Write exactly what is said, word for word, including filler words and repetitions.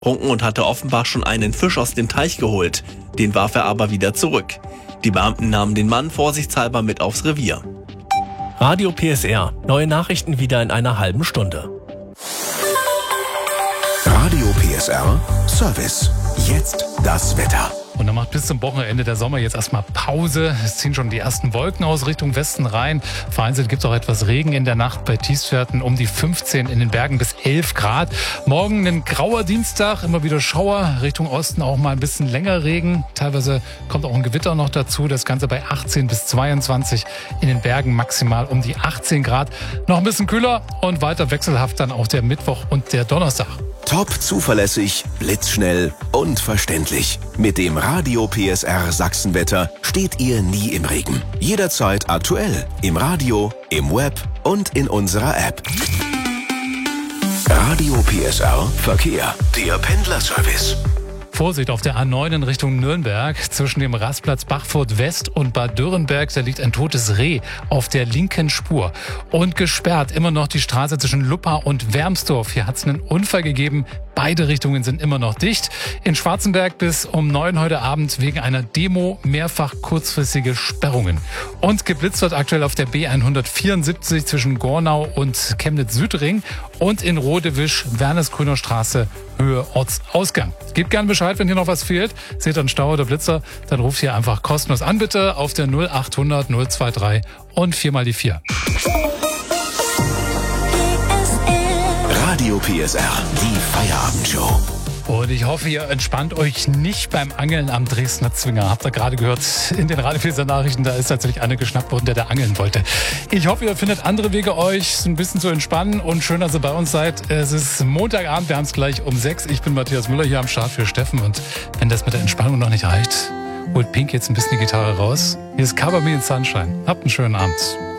Trunken und hatte offenbar schon einen Fisch aus dem Teich geholt. Den warf er aber wieder zurück. Die Beamten nahmen den Mann vorsichtshalber mit aufs Revier. Radio P S R. Neue Nachrichten wieder in einer halben Stunde. Radio P S R Service. Jetzt das Wetter. Und dann macht bis zum Wochenende der Sommer jetzt erstmal Pause. Es ziehen schon die ersten Wolken aus Richtung Westen rein. Vereinzelt gibt es auch etwas Regen in der Nacht bei Tiefstwerten um die fünfzehn, in den Bergen bis elf Grad. Morgen ein grauer Dienstag, immer wieder Schauer. Richtung Osten auch mal ein bisschen länger Regen. Teilweise kommt auch ein Gewitter noch dazu. Das Ganze bei achtzehn bis zweiundzwanzig. In den Bergen maximal um die achtzehn Grad. Noch ein bisschen kühler und weiter wechselhaft dann auch der Mittwoch und der Donnerstag. Top zuverlässig, blitzschnell und verständlich. Mit dem Radio P S R Sachsenwetter steht ihr nie im Regen. Jederzeit aktuell. Im Radio, im Web und in unserer App. Radio P S R Verkehr. Der Pendlerservice. Vorsicht auf der A neun in Richtung Nürnberg. Zwischen dem Rastplatz Bachfurt West und Bad Dürrenberg, da liegt ein totes Reh auf der linken Spur. Und gesperrt immer noch die Straße zwischen Luppa und Wermsdorf. Hier hat es einen Unfall gegeben. Beide Richtungen sind immer noch dicht. In Schwarzenberg bis um neun heute Abend wegen einer Demo mehrfach kurzfristige Sperrungen. Und geblitzt wird aktuell auf der B hundertvierundsiebzig zwischen Gornau und Chemnitz-Südring und in Rodewisch, Wernesgrüner Straße, Höhe Ortsausgang. Gebt gern Bescheid, wenn hier noch was fehlt. Seht einen Stau oder Blitzer, dann ruft hier einfach kostenlos an, bitte, auf der null achthundert null drei und vier mal die vier. Radio P S R, die Feierabendshow. Und ich hoffe, ihr entspannt euch nicht beim Angeln am Dresdner Zwinger. Habt ihr gerade gehört in den Radio P S R Nachrichten, da ist tatsächlich einer geschnappt worden, der da angeln wollte. Ich hoffe, ihr findet andere Wege, euch so ein bisschen zu entspannen und schön, dass ihr bei uns seid. Es ist Montagabend, wir haben es gleich um sechs. Ich bin Matthias Müller hier am Start für Steffen und wenn das mit der Entspannung noch nicht reicht, holt Pink jetzt ein bisschen die Gitarre raus. Hier ist Cover Me in Sunshine. Habt einen schönen Abend.